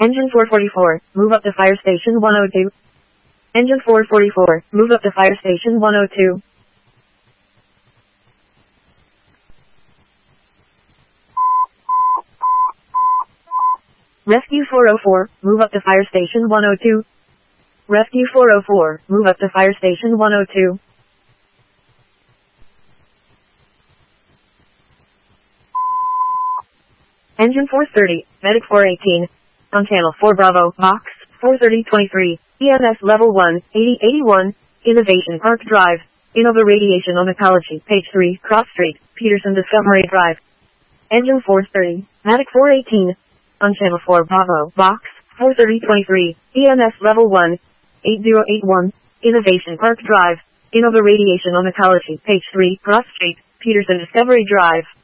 Engine 444, move up to fire station 102. Engine 444, move up to fire station 102. Rescue 404, move up to fire station 102. Rescue 404, move up to fire station 102. Engine 430, Medic 418, on channel 4 Bravo, box 43023, EMS level 1, 8081, Innovation Park Drive, Innova Radiation Oncology, page 3, Cross Street, Peterson Discovery Drive. Engine 430, Medic 418, on channel 4 Bravo, box 43023, EMS level 1, 8081, Innovation Park Drive, Innova Radiation Oncology, page 3, Cross Street, Peterson Discovery Drive.